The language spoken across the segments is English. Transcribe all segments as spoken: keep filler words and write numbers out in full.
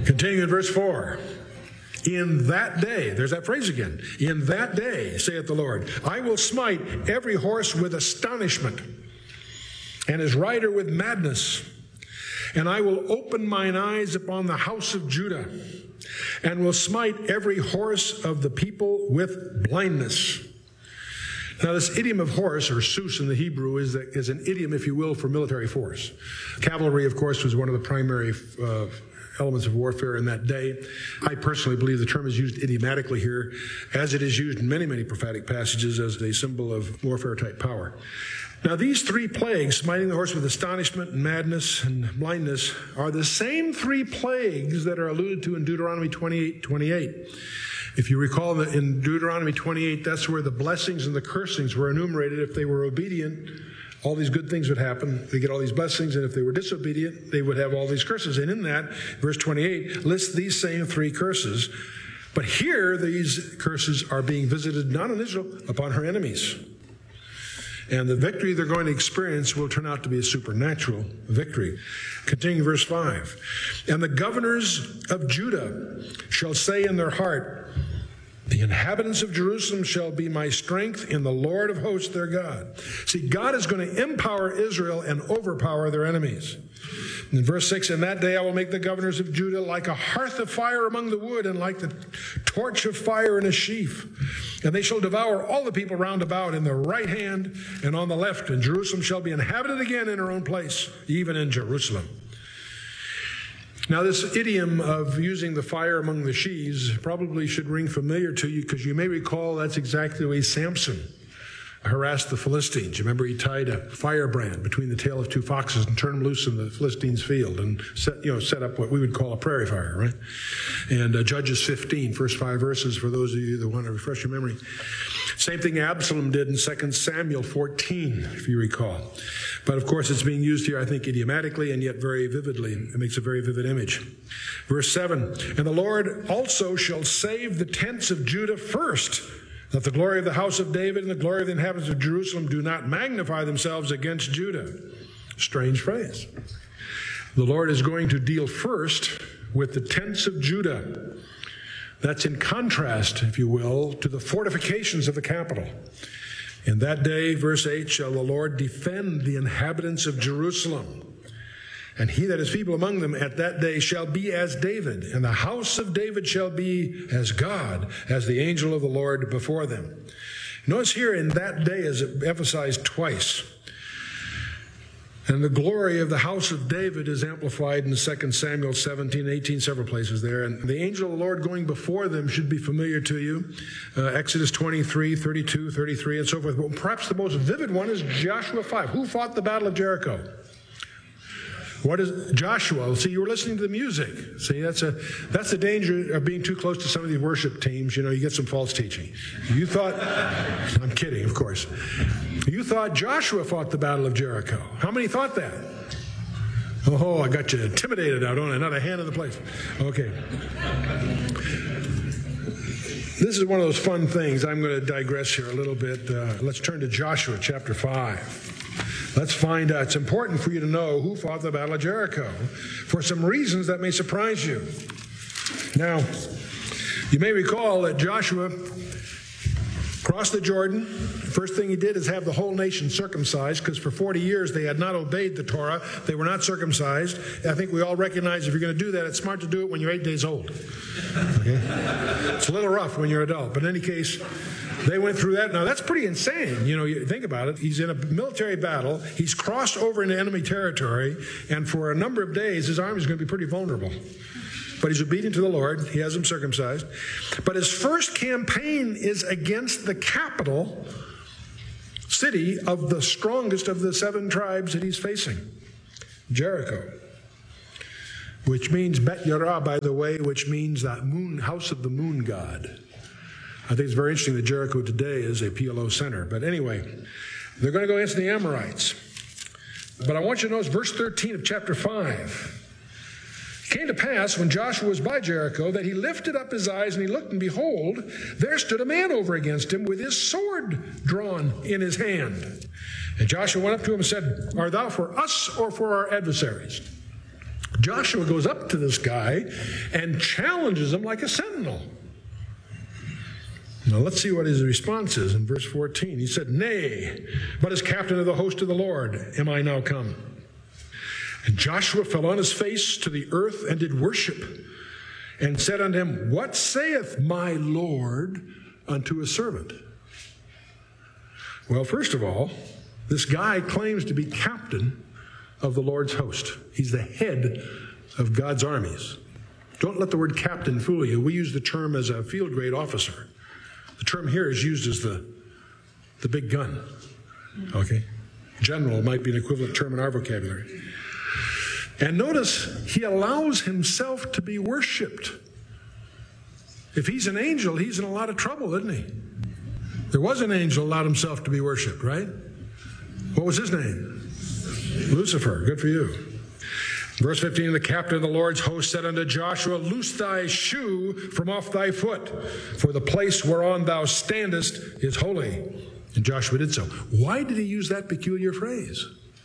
Continuing in verse four. In that day, there's that phrase again. In that day, saith the Lord, I will smite every horse with astonishment, and his rider with madness. And I will open mine eyes upon the house of Judah, and will smite every horse of the people with blindness. Now, this idiom of horse, or sus in the Hebrew, is, a, is an idiom, if you will, for military force. Cavalry, of course, was one of the primary uh, elements of warfare in that day. I personally believe the term is used idiomatically here, as it is used in many, many prophetic passages as a symbol of warfare-type power. Now, these three plagues, smiting the horse with astonishment and madness and blindness, are the same three plagues that are alluded to in Deuteronomy twenty-eight twenty-eight. If you recall that in Deuteronomy twenty-eight, that's where the blessings and the cursings were enumerated. If they were obedient, all these good things would happen. They get all these blessings, and if they were disobedient, they would have all these curses. And in that, verse twenty-eight lists these same three curses. But here, these curses are being visited not on Israel, upon her enemies. And the victory they're going to experience will turn out to be a supernatural victory. Continuing verse five. And the governors of Judah shall say in their heart, the inhabitants of Jerusalem shall be my strength in the Lord of hosts their God. See, God is going to empower Israel and overpower their enemies. In verse six, in that day I will make the governors of Judah like a hearth of fire among the wood, and like the torch of fire in a sheaf. And they shall devour all the people round about in the right hand and on the left. And Jerusalem shall be inhabited again in her own place, even in Jerusalem. Now, this idiom of using the fire among the sheaves probably should ring familiar to you, because you may recall that's exactly the way Samson harassed the Philistines. You remember he tied a firebrand between the tail of two foxes and turned them loose in the Philistines' field and set, you know, set up what we would call a prairie fire, right? And uh, Judges fifteen, first five verses for those of you that want to refresh your memory. Same thing Absalom did in Second Samuel fourteen, if you recall. But of course, it's being used here, I think, idiomatically and yet very vividly. It makes a very vivid image. Verse seven, and the Lord also shall save the tents of Judah first, that the glory of the house of David and the glory of the inhabitants of Jerusalem do not magnify themselves against Judah. Strange phrase. The Lord is going to deal first with the tents of Judah. That's in contrast, if you will, to the fortifications of the capital. In that day, verse eight, shall the Lord defend the inhabitants of Jerusalem. And he that is feeble among them at that day shall be as David, and the house of David shall be as God, as the angel of the Lord before them. Notice here, in that day is emphasized twice. And the glory of the house of David is amplified in Second Samuel seventeen, eighteen, several places there. And the angel of the Lord going before them should be familiar to you. Uh, Exodus twenty-three, thirty-two, thirty-three, and so forth. But perhaps the most vivid one is Joshua five. Who fought the battle of Jericho? What is Joshua? See, you were listening to the music. See, that's a that's the danger of being too close to some of these worship teams. You know, you get some false teaching. You thought, I'm kidding, of course. You thought Joshua fought the battle of Jericho. How many thought that? Oh, I got you intimidated now, don't I? Not a hand in the place. Okay. This is one of those fun things. I'm going to digress here a little bit. Uh, let's turn to Joshua chapter five. Let's find out. It's important for you to know who fought the battle of Jericho for some reasons that may surprise you. Now, you may recall that Joshua crossed the Jordan. First thing he did is have the whole nation circumcised, because for forty years they had not obeyed the Torah. They were not circumcised. I think we all recognize if you're going to do that, it's smart to do it when you're eight days old. Okay? It's a little rough when you're an adult. But in any case, they went through that. Now, that's pretty insane. You know, you think about it. He's in a military battle. He's crossed over into enemy territory. And for a number of days, his army is going to be pretty vulnerable. But he's obedient to the Lord. He has them circumcised. But his first campaign is against the capital city of the strongest of the seven tribes that he's facing, Jericho. Which means Bet Yarah, by the way, which means that moon, house of the moon god. I think it's very interesting that Jericho today is a P L O center. But anyway, they're going to go against the Amorites. But I want you to notice verse thirteen of chapter five. It came to pass, when Joshua was by Jericho, that he lifted up his eyes, and he looked, and behold, there stood a man over against him with his sword drawn in his hand. And Joshua went up to him and said, Art thou for us or for our adversaries? Joshua goes up to this guy and challenges him like a sentinel. Now let's see what his response is in verse fourteen. He said, "Nay, but as captain of the host of the Lord am I now come." And Joshua fell on his face to the earth and did worship, and said unto him, "What saith my Lord unto his servant?" Well, first of all, this guy claims to be captain of the Lord's host. He's the head of God's armies. Don't let the word captain fool you. We use the term as a field grade officer. The term here is used as the, the big gun. Okay? General might be an equivalent term in our vocabulary. And notice, he allows himself to be worshipped. If he's an angel, he's in a lot of trouble, isn't he? There was an angel who allowed himself to be worshipped, right? What was his name? Lucifer. Good for you. Verse fifteen, the captain of the Lord's host said unto Joshua, "Loose thy shoe from off thy foot, for the place whereon thou standest is holy." And Joshua did so. Why did he use that peculiar phrase?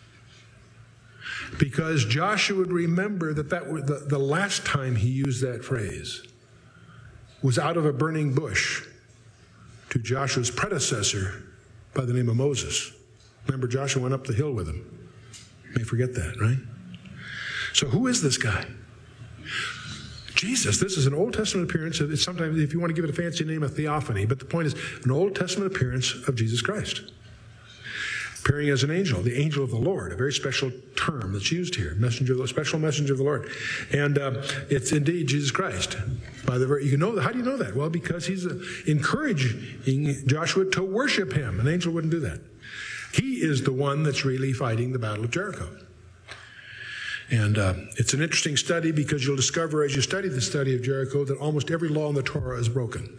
Because Joshua would remember that, that the, the last time he used that phrase was out of a burning bush to Joshua's predecessor by the name of Moses. Remember, Joshua went up the hill with him. You may forget that, right? So who is this guy? Jesus. This is an Old Testament appearance. It's sometimes, if you want to give it a fancy name, a theophany. But the point is, an Old Testament appearance of Jesus Christ. Appearing as an angel, the angel of the Lord, a very special term that's used here, messenger, the special messenger of the Lord, and uh, it's indeed Jesus Christ. By the very, you know, how do you know that? Well, because he's uh, encouraging Joshua to worship him. An angel wouldn't do that. He is the one that's really fighting the battle of Jericho. And uh, it's an interesting study because you'll discover as you study the study of Jericho that almost every law in the Torah is broken.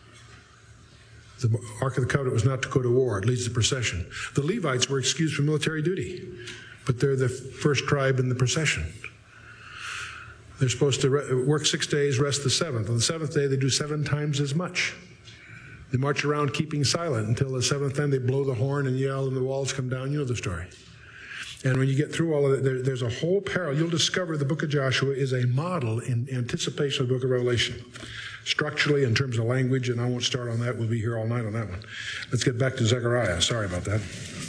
The Ark of the Covenant was not to go to war. It leads the procession. The Levites were excused from military duty, but they're the first tribe in the procession. They're supposed to re- work six days, rest the seventh. On the seventh day, they do seven times as much. They march around keeping silent until the seventh time they blow the horn and yell and the walls come down. You know the story. And when you get through all of it, there, there's a whole parallel. You'll discover the book of Joshua is a model in anticipation of the book of Revelation. Structurally, in terms of language, and I won't start on that. We'll be here all night on that one. Let's get back to Zechariah. Sorry about that.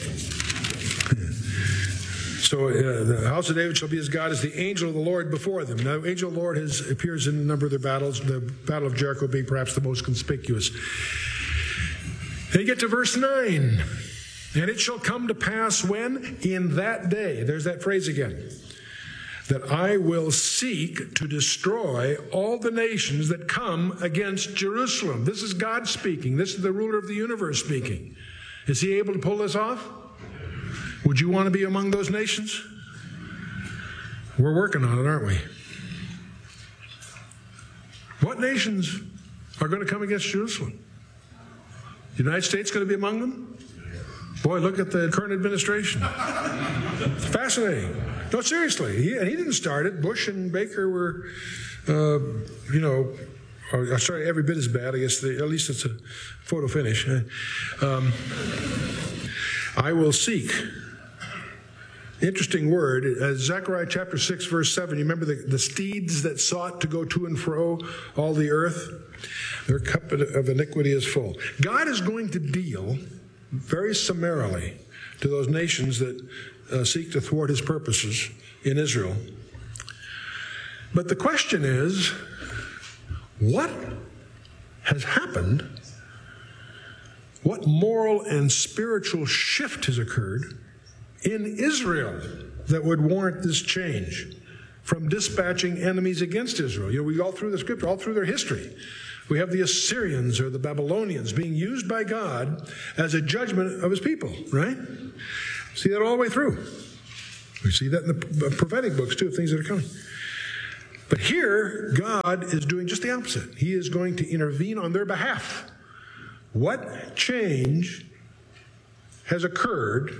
So uh, the house of David shall be as God as the angel of the Lord before them. Now, the angel of the Lord has, appears in a number of their battles, the Battle of Jericho being perhaps the most conspicuous. Then you get to verse nine. And it shall come to pass when? In that day. There's that phrase again. That I will seek to destroy all the nations that come against Jerusalem. This is God speaking. This is the ruler of the universe speaking. Is he able to pull this off? Would you want to be among those nations? We're working on it, aren't we? What nations are going to come against Jerusalem? The United States going to be among them? Boy, look at the current administration. It's fascinating. No, seriously. He, and he didn't start it. Bush and Baker were, uh, you know, or, sorry, every bit as bad. I guess the, at least it's a photo finish. Um, I will seek. Interesting word. Uh, Zechariah chapter six, verse seven. You remember the, the steeds that sought to go to and fro all the earth? Their cup of iniquity is full. God is going to deal very summarily to those nations that uh, seek to thwart his purposes in Israel. But the question is, what has happened? What moral and spiritual shift has occurred in Israel that would warrant this change from dispatching enemies against Israel? You know, we all through the scripture, all through their history, we have the Assyrians or the Babylonians being used by God as a judgment of his people, right? See that all the way through. We see that in the prophetic books, too, of things that are coming. But here, God is doing just the opposite. He is going to intervene on their behalf. What change has occurred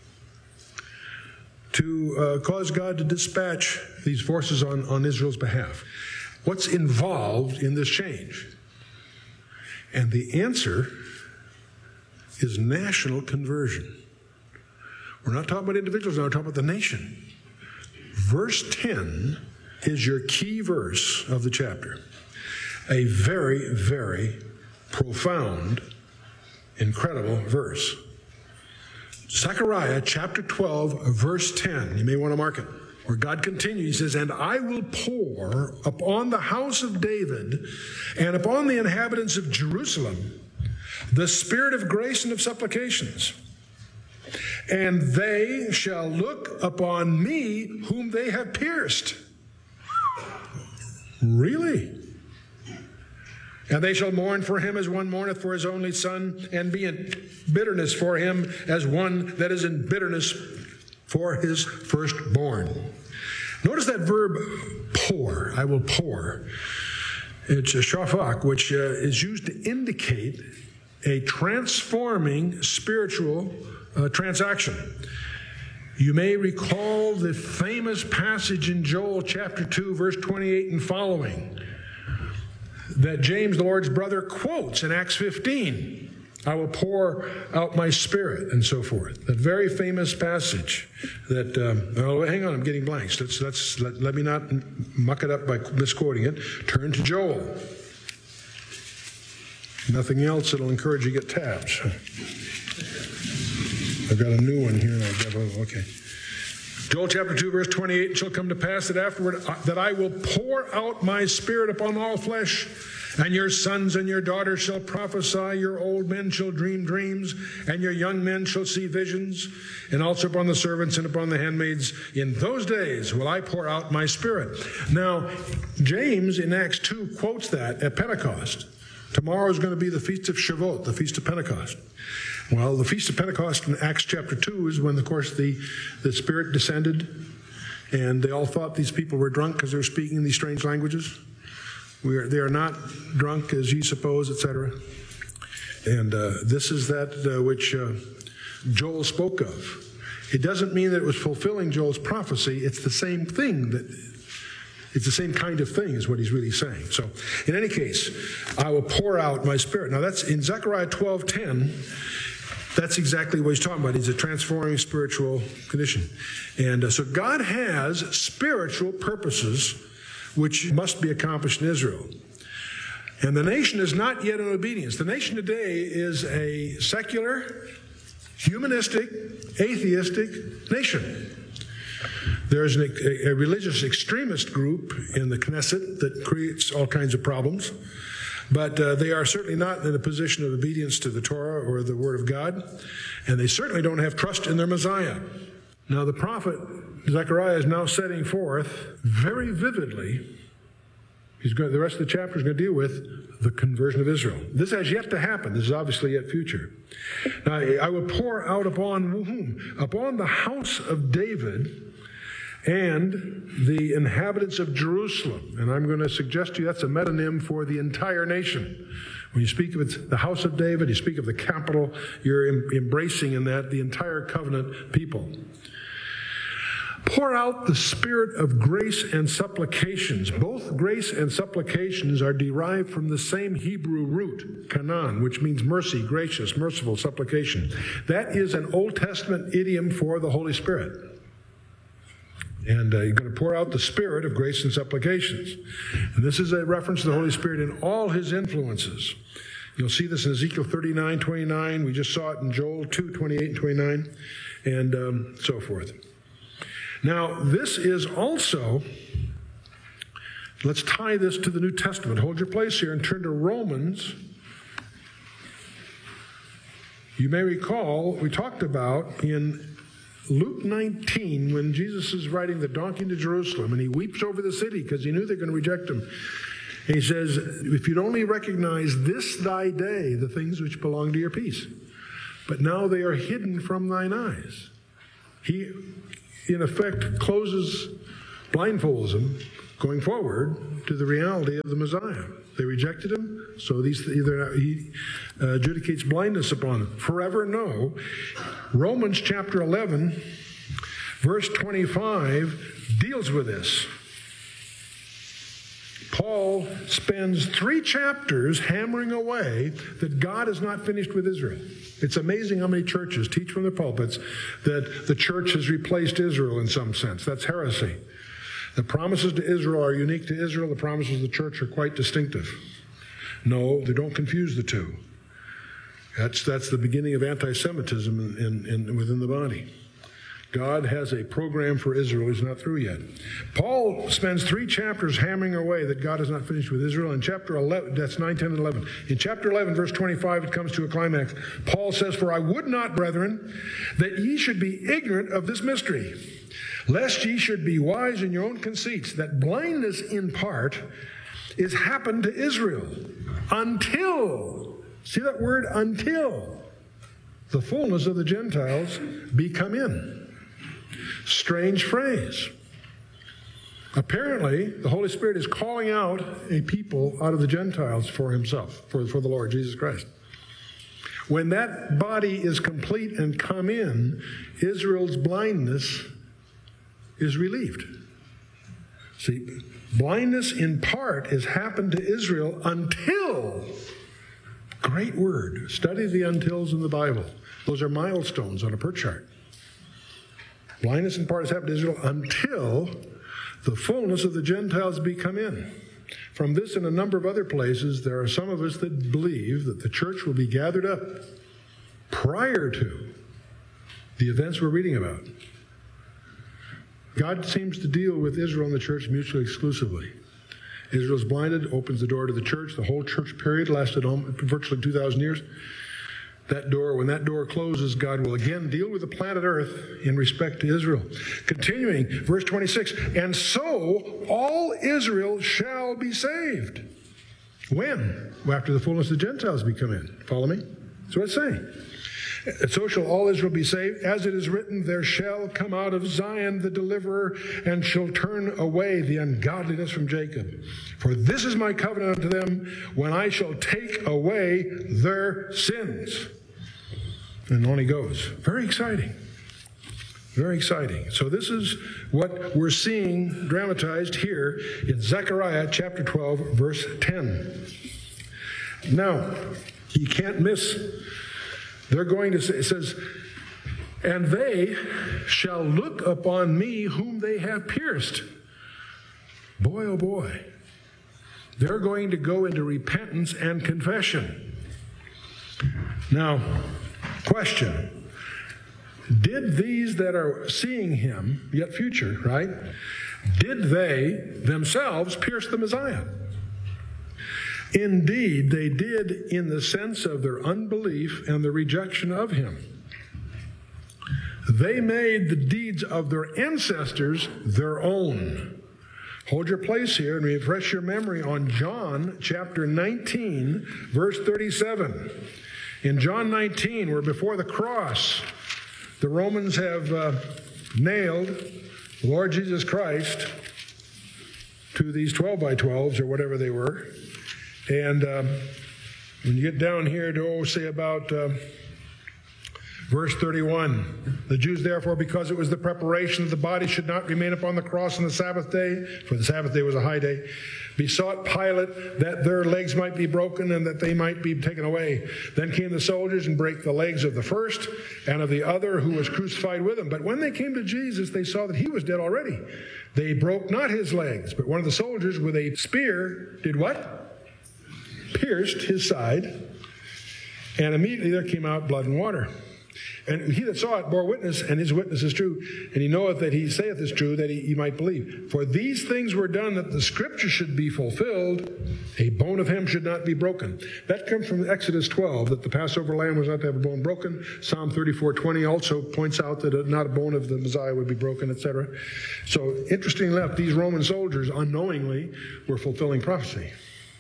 to uh, cause God to dispatch these forces on, on Israel's behalf? What's involved in this change? And the answer is national conversion. We're not talking about individuals now, we're talking about the nation. verse ten is your key verse of the chapter. A very, very profound, incredible verse. Zechariah chapter twelve, verse ten. You may want to mark it. Where God continues, he says, "And I will pour upon the house of David and upon the inhabitants of Jerusalem the spirit of grace and of supplications. And they shall look upon me whom they have pierced." Really? "And they shall mourn for him as one mourneth for his only son, and be in bitterness for him as one that is in bitterness for his firstborn." Notice that verb, pour. I will pour. It's a shafak, which uh, is used to indicate a transforming spiritual uh, transaction. You may recall the famous passage in Joel chapter two, verse twenty-eight and following, that James, the Lord's brother, quotes in Acts fifteen. "I will pour out my spirit," and so forth. That very famous passage that, um, oh, hang on, I'm getting blanks. Let's, let's, let, let me not muck it up by misquoting it. Turn to Joel. Nothing else that'll encourage you to get tabs. I've got a new one here. And I've got, oh, okay. Joel chapter two, verse twenty-eight, "It shall come to pass that afterward that I will pour out my spirit upon all flesh, and your sons and your daughters shall prophesy, your old men shall dream dreams, and your young men shall see visions, and also upon the servants and upon the handmaids. In those days will I pour out my spirit." Now, James in Acts two quotes that at Pentecost. Tomorrow is going to be the Feast of Shavuot, the Feast of Pentecost. Well, the Feast of Pentecost in Acts chapter two is when, of course, the, the Spirit descended, and they all thought these people were drunk because they were speaking in these strange languages. We are, they are not drunk as ye suppose, et cetera. And uh, this is that uh, which uh, Joel spoke of. It doesn't mean that it was fulfilling Joel's prophecy. It's the same thing. That It's the same kind of thing is what he's really saying. So, in any case, "I will pour out my spirit." Now, that's in Zechariah twelve ten. That's exactly what he's talking about. He's a transforming spiritual condition. And uh, so God has spiritual purposes which must be accomplished in Israel. And the nation is not yet in obedience. The nation today is a secular, humanistic, atheistic nation. There's an, a, a religious extremist group in the Knesset that creates all kinds of problems. But uh, they are certainly not in a position of obedience to the Torah or the Word of God. And they certainly don't have trust in their Messiah. Now, the prophet Zechariah is now setting forth very vividly, he's going, the rest of the chapter is going to deal with the conversion of Israel. This has yet to happen. This is obviously yet future. Now, "I will pour out upon whom? Upon the house of David and the inhabitants of Jerusalem." And I'm going to suggest to you that's a metonym for the entire nation. When you speak of it, the house of David, you speak of the capital, you're em- embracing in that the entire covenant people. "Pour out the spirit of grace and supplications." Both grace and supplications are derived from the same Hebrew root, kanan, which means mercy, gracious, merciful, supplication. That is an Old Testament idiom for the Holy Spirit. And uh, you're going to pour out the spirit of grace and supplications. And this is a reference to the Holy Spirit in all his influences. You'll see this in Ezekiel thirty-nine twenty-nine. We just saw it in Joel two twenty-eight and twenty-nine, and um, so forth. Now, this is also, let's tie this to the New Testament. Hold your place here and turn to Romans. You may recall we talked about in Luke nineteen, when Jesus is riding the donkey into Jerusalem, and he weeps over the city because he knew they're going to reject him. And he says, "If you'd only recognize this thy day, the things which belong to your peace. But now they are hidden from thine eyes." He, in effect, closes, blindfolds them, going forward to the reality of the Messiah. They rejected him, so these either he uh, adjudicates blindness upon them. Forever, no. Romans chapter eleven, verse twenty-five, deals with this. Paul spends three chapters hammering away that God is not finished with Israel. It's amazing how many churches teach from their pulpits that the church has replaced Israel in some sense. That's heresy. The promises to Israel are unique to Israel. The promises to the church are quite distinctive. No, they don't confuse the two. That's, that's the beginning of anti-Semitism in, in, in, within the body. God has a program for Israel. He's not through yet. Paul spends three chapters hammering away that God is not finished with Israel. In chapter eleven, that's nine, ten, and eleven. In chapter eleven, verse twenty-five, it comes to a climax. Paul says, "For I would not, brethren, that ye should be ignorant of this mystery, lest ye should be wise in your own conceits, that blindness in part is happened to Israel until," see that word, until, "the fullness of the Gentiles be come in." Strange phrase. Apparently, the Holy Spirit is calling out a people out of the Gentiles for himself, for, for the Lord Jesus Christ. When that body is complete and come in, Israel's blindness is relieved. See, blindness in part has happened to Israel until, great word, study the untils in the Bible. Those are milestones on a perch chart. Blindness in part has happened to Israel until the fullness of the Gentiles be come in. From this and a number of other places, there are some of us that believe that the church will be gathered up prior to the events we're reading about. God seems to deal with Israel and the church mutually exclusively. Israel's blinded, opens the door to the church. The whole church period lasted virtually two thousand years. That door, when that door closes, God will again deal with the planet Earth in respect to Israel. Continuing, verse twenty-six, "And so all Israel shall be saved." When? Well, after the fullness of the Gentiles be come in. Follow me? That's what it's saying. "So shall all Israel be saved, as it is written, there shall come out of Zion the deliverer, and shall turn away the ungodliness from Jacob. For this is my covenant unto them, when I shall take away their sins." And on he goes. Very exciting. Very exciting. So this is what we're seeing dramatized here in Zechariah chapter twelve, verse ten. Now, you can't miss. They're going to say, it says, "And they shall look upon me whom they have pierced." Boy, oh boy. They're going to go into repentance and confession. Now, question. Did these that are seeing him, yet future, right? Did they themselves pierce the Messiah? Indeed, they did, in the sense of their unbelief and the rejection of him. They made the deeds of their ancestors their own. Hold your place here and refresh your memory on John chapter nineteen, verse thirty-seven. In John nineteen, we're before the cross. The Romans have uh, nailed the Lord Jesus Christ to these twelve by twelves or whatever they were. And um, when you get down here to, oh, say about uh, verse thirty-one, "The Jews therefore, because it was the preparation that the body should not remain upon the cross on the Sabbath day, for the Sabbath day was a high day, besought Pilate that their legs might be broken and that they might be taken away. Then came the soldiers and brake the legs of the first and of the other who was crucified with him. But when they came to Jesus, they saw that he was dead already. They broke not his legs, but one of the soldiers with a spear did what? Pierced his side, and immediately there came out blood and water. And he that saw it bore witness, and his witness is true, and he knoweth that he saith is true, that he, he might believe. For these things were done that the scripture should be fulfilled, a bone of him should not be broken. That comes from Exodus twelve, that the Passover lamb was not to have a bone broken. Psalm thirty-four twenty also points out that not a bone of the Messiah would be broken, et cetera. So, interestingly enough, these Roman soldiers unknowingly were fulfilling prophecy.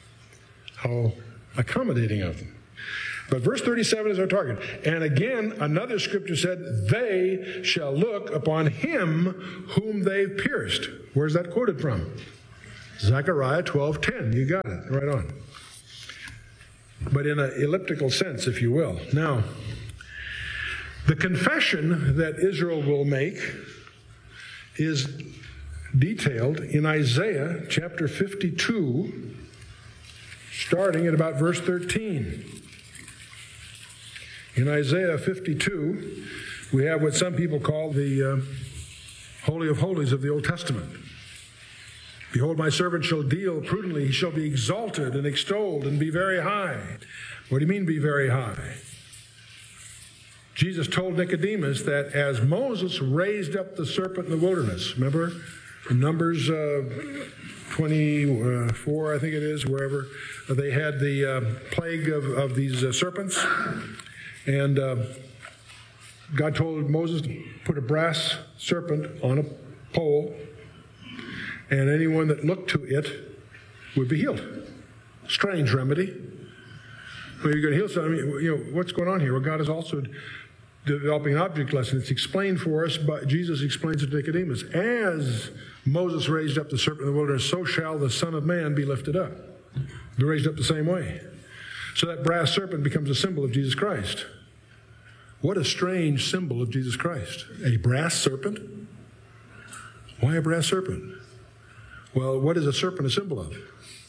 How accommodating of them. But verse thirty-seven is our target. "And again, another scripture said, they shall look upon him whom they've pierced." Where's that quoted from? Zechariah twelve ten. You got it. Right on. But in an elliptical sense, if you will. Now, the confession that Israel will make is detailed in Isaiah chapter fifty-two, starting at about verse thirteen. In Isaiah fifty-two, we have what some people call the uh, Holy of Holies of the Old Testament. Behold, my servant shall deal prudently. He shall be exalted and extolled and be very high. What do you mean, be very high? Jesus told Nicodemus that as Moses raised up the serpent in the wilderness, remember in Numbers uh, twenty-four, I think it is, wherever, uh, they had the uh, plague of, of these uh, serpents. And uh, God told Moses to put a brass serpent on a pole, and anyone that looked to it would be healed. Strange remedy. Well, you're going to heal something. I mean, you know, what's going on here? Well, God is also developing an object lesson. It's explained for us, but Jesus explains it to Nicodemus. As Moses raised up the serpent in the wilderness, so shall the Son of Man be lifted up. Be raised up the same way. So that brass serpent becomes a symbol of Jesus Christ. What a strange symbol of Jesus Christ. A brass serpent? Why a brass serpent? Well, what is a serpent a symbol of?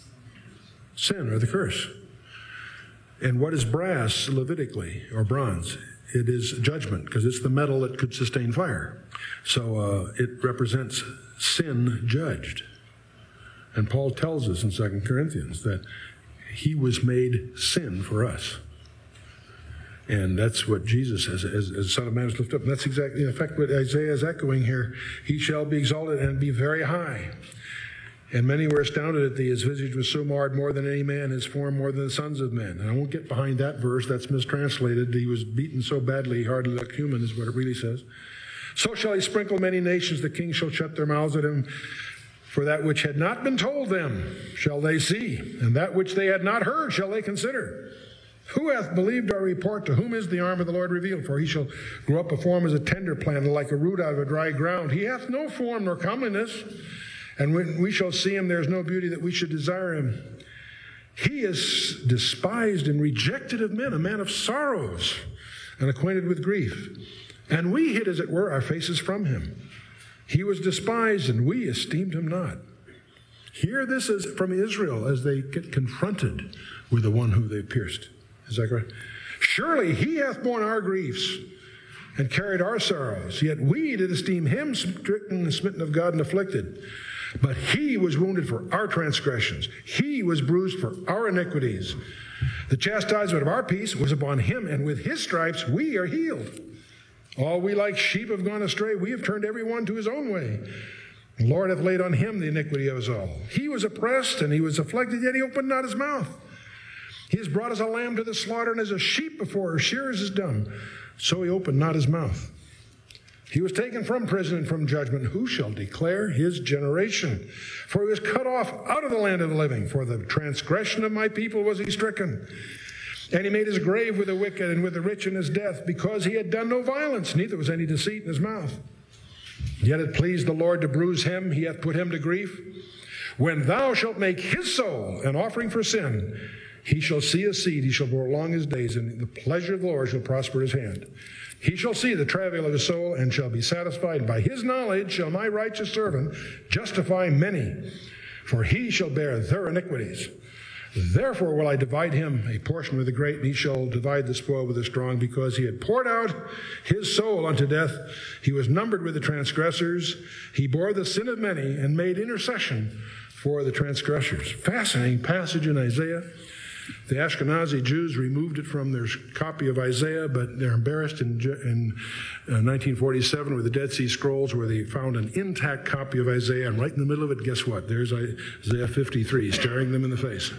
Sin, or the curse. And what is brass Levitically, or bronze? It is judgment, because it's the metal that could sustain fire. So uh, it represents sin judged. And Paul tells us in Second Corinthians that he was made sin for us. And that's what Jesus says, as, as the Son of Man is lifted up. And that's exactly, in effect, what Isaiah is echoing here. He shall be exalted and be very high. And many were astounded at thee. His visage was so marred more than any man, his form more than the sons of men. And I won't get behind that verse. That's mistranslated. He was beaten so badly he hardly looked human, is what it really says. So shall he sprinkle many nations. The kings shall shut their mouths at him. For that which had not been told them shall they see, and that which they had not heard shall they consider. Who hath believed our report? To whom is the arm of the Lord revealed? For he shall grow up a form as a tender plant, and like a root out of a dry ground. He hath no form nor comeliness. And when we shall see him, there is no beauty that we should desire him. He is despised and rejected of men, a man of sorrows, and acquainted with grief. And we hid, as it were, our faces from him. He was despised, and we esteemed him not. Hear this is from Israel as they get confronted with the one who they pierced. Is that correct? Surely he hath borne our griefs and carried our sorrows. Yet we did esteem him stricken and smitten of God and afflicted. But he was wounded for our transgressions. He was bruised for our iniquities. The chastisement of our peace was upon him, and with his stripes we are healed. All we like sheep have gone astray. We have turned every one to his own way. The Lord hath laid on him the iniquity of us all. He was oppressed and he was afflicted, yet he opened not his mouth. He is brought as a lamb to the slaughter, and as a sheep before her shearers is dumb. So he opened not his mouth. He was taken from prison and from judgment. Who shall declare his generation? For he was cut off out of the land of the living. For the transgression of my people was he stricken. And he made his grave with the wicked and with the rich in his death, because he had done no violence, neither was any deceit in his mouth. Yet it pleased the Lord to bruise him. He hath put him to grief. When thou shalt make his soul an offering for sin, he shall see his seed, he shall prolong his days, and the pleasure of the Lord shall prosper his hand. He shall see the travail of his soul, and shall be satisfied. By his knowledge shall my righteous servant justify many, for he shall bear their iniquities. Therefore will I divide him a portion with the great, and he shall divide the spoil with the strong, because he had poured out his soul unto death. He was numbered with the transgressors. He bore the sin of many, and made intercession for the transgressors. Fascinating passage in Isaiah. The Ashkenazi Jews removed it from their copy of Isaiah, but they're embarrassed in, in uh, nineteen forty-seven with the Dead Sea Scrolls, where they found an intact copy of Isaiah, and right in the middle of it, guess what? There's Isaiah fifty-three, staring them in the face.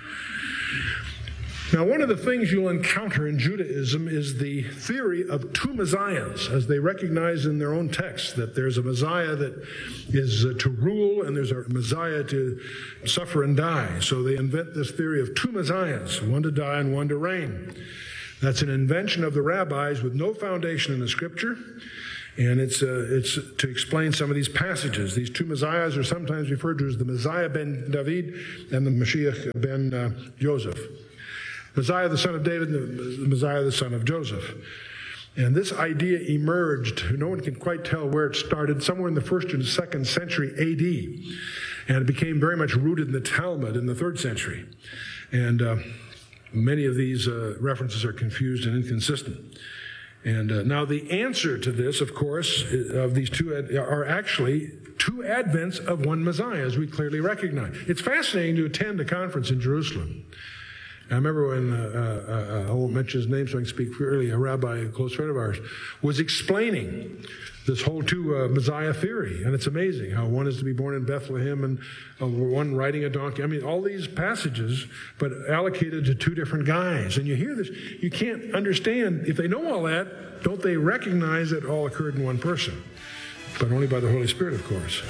Now, one of the things you'll encounter in Judaism is the theory of two messiahs, as they recognize in their own text that there's a Messiah that is uh, to rule and there's a Messiah to suffer and die. So they invent this theory of two messiahs, one to die and one to reign. That's an invention of the rabbis with no foundation in the Scripture, and it's uh, it's to explain some of these passages. These two messiahs are sometimes referred to as the Messiah ben David and the Mashiach ben uh, Joseph. Messiah the son of David and the Messiah the son of Joseph. And this idea emerged, no one can quite tell where it started, somewhere in the first and second century A D. And it became very much rooted in the Talmud in the third century. And uh, many of these uh, references are confused and inconsistent. And uh, now the answer to this, of course, of these two ad- are actually two advents of one Messiah, as we clearly recognize. It's fascinating to attend a conference in Jerusalem. I remember when, uh, uh, I won't mention his name so I can speak freely, a rabbi, a close friend of ours, was explaining this whole two uh, Messiah theory. And it's amazing how one is to be born in Bethlehem and uh, one riding a donkey. I mean, all these passages, but allocated to two different guys. And you hear this, you can't understand. If they know all that, don't they recognize it all occurred in one person? But only by the Holy Spirit, of course.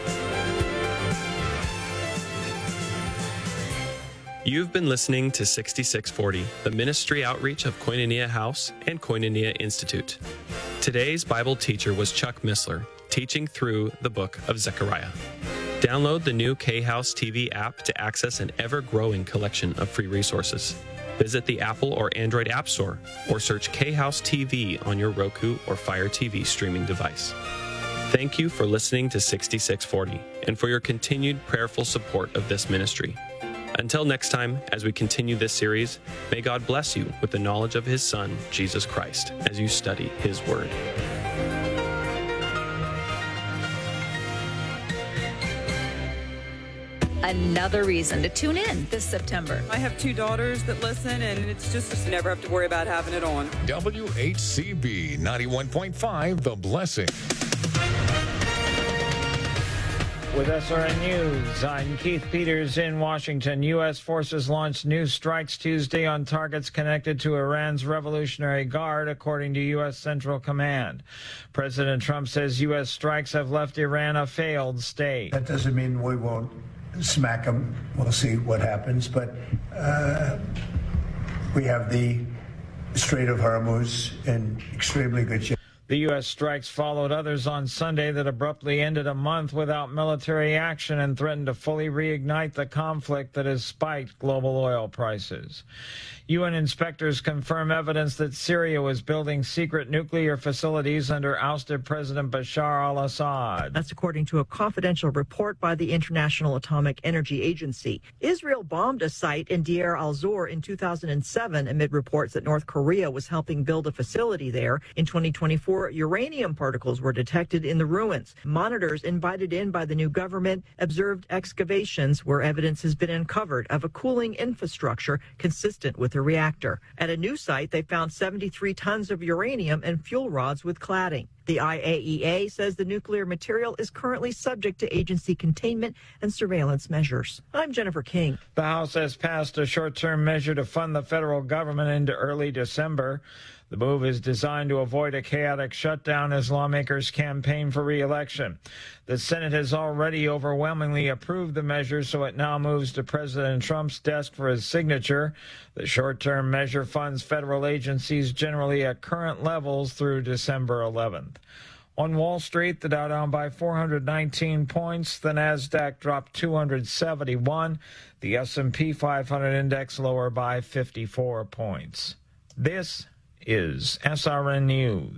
You've been listening to sixty-six forty, the ministry outreach of Koinonia House and Koinonia Institute. Today's Bible teacher was Chuck Missler, teaching through the book of Zechariah. Download the new K-House T V app to access an ever-growing collection of free resources. Visit the Apple or Android App Store or search K-House T V on your Roku or Fire T V streaming device. Thank you for listening to sixty-six forty and for your continued prayerful support of this ministry. Until next time, as we continue this series, may God bless you with the knowledge of His Son, Jesus Christ, as you study His Word. Another reason to tune in this September. I have two daughters that listen, and it's just, just never have to worry about having it on. W H C B ninety-one point five, The Blessing. With S R N News, I'm Keith Peters in Washington. U S forces launched new strikes Tuesday on targets connected to Iran's Revolutionary Guard, according to U S Central Command. President Trump says U S strikes have left Iran a failed state. That doesn't mean we won't smack them. We'll see what happens. But uh, we have the Strait of Hormuz in extremely good shape. The U S strikes followed others on Sunday that abruptly ended a month without military action and threatened to fully reignite the conflict that has spiked global oil prices. U N inspectors confirm evidence that Syria was building secret nuclear facilities under ousted President Bashar al-Assad. That's according to a confidential report by the International Atomic Energy Agency. Israel bombed a site in Deir al-Zor in two thousand seven amid reports that North Korea was helping build a facility there. In twenty twenty-four, uranium particles were detected in the ruins. Monitors invited in by the new government observed excavations where evidence has been uncovered of a cooling infrastructure consistent with the reactor. At a new site, they found seventy-three tons of uranium and fuel rods with cladding. The I A E A says the nuclear material is currently subject to agency containment and surveillance measures. I'm Jennifer King. The House has passed a short-term measure to fund the federal government into early December. The move is designed to avoid a chaotic shutdown as lawmakers campaign for re-election. The Senate has already overwhelmingly approved the measure, so it now moves to President Trump's desk for his signature. The short-term measure funds federal agencies generally at current levels through December eleventh. On Wall Street, the Dow down by four hundred nineteen points. The Nasdaq dropped two hundred seventy-one. The S and P five hundred index lower by fifty-four points. This is S R N News.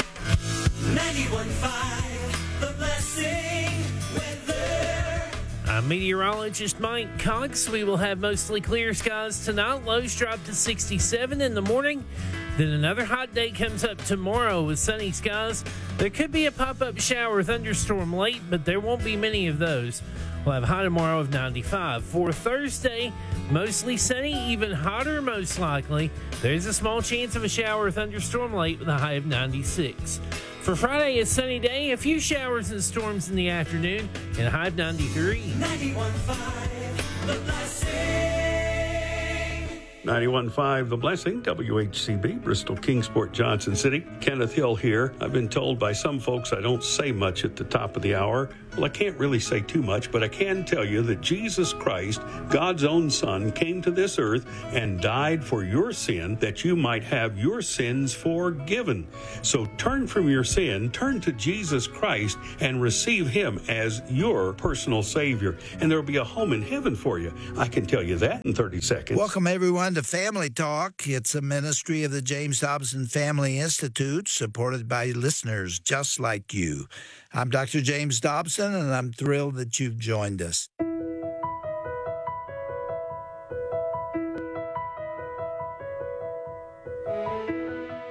ninety-one point five, The Blessing weather. I'm meteorologist Mike Cox. We will have mostly clear skies tonight. Lows drop to sixty-seven in the morning. Then another hot day comes up tomorrow with sunny skies. There could be a pop-up shower or thunderstorm late, but there won't be many of those. We'll have high tomorrow of ninety-five. For Thursday, mostly sunny, even hotter most likely. There's a small chance of a shower or thunderstorm late with a high of ninety-six. For Friday, a sunny day, a few showers and storms in the afternoon, and a high of ninety-three. ninety-one point five, The Blessing. ninety-one point five The Blessing, W H C B, Bristol, Kingsport, Johnson City. Kenneth Hill here. I've been told by some folks I don't say much at the top of the hour. Well, I can't really say too much, but I can tell you that Jesus Christ, God's own Son, came to this earth and died for your sin that you might have your sins forgiven. So turn from your sin, turn to Jesus Christ, and receive Him as your personal Savior. And there will be a home in heaven for you. I can tell you that in thirty seconds. Welcome, everyone, to Family Talk. It's a ministry of the James Dobson Family Institute, supported by listeners just like you. I'm Doctor James Dobson, and I'm thrilled that you've joined us.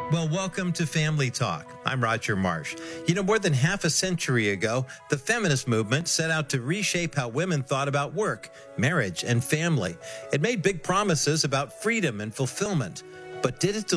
Well, welcome to Family Talk. I'm Roger Marsh. You know, more than half a century ago, the feminist movement set out to reshape how women thought about work, marriage, and family. It made big promises about freedom and fulfillment. But did it deliver?